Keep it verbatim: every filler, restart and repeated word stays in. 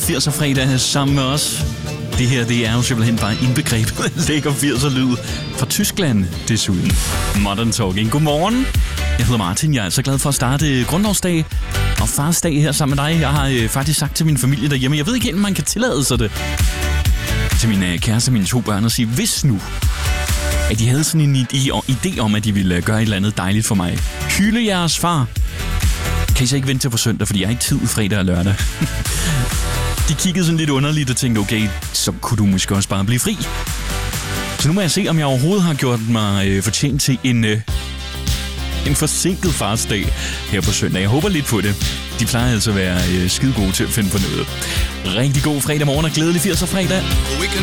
firserne fredag sammen med os. Det her, det er jo simpelthen bare indbegrebet af lækker firser-lyd fra Tyskland desuden. Modern Talking. Godmorgen. Jeg hedder Martin. Jeg er så glad for at starte grundlovsdag og farsdag her sammen med dig. Jeg har øh, faktisk sagt til min familie derhjemme, jeg ved ikke helt, om man kan tillade sig det, til min øh, kæreste og mine to børn, og sige, hvis nu, at de havde sådan en idé om, at de ville gøre et eller andet dejligt for mig. Hylde jeres far. Kan I så ikke vente til på søndag, fordi jeg har ikke tid fredag og lørdag. De kiggede sådan lidt underligt og tænkte, okay, så kunne du måske også bare blive fri. Så nu må jeg se, om jeg overhovedet har gjort mig øh, fortjent til en, øh, en forsinket farsdag her på søndag. Jeg håber lidt på det. De plejer altså at være øh, skide gode til at finde på noget. Rigtig god fredag morgen og glædelig firser fredag. We can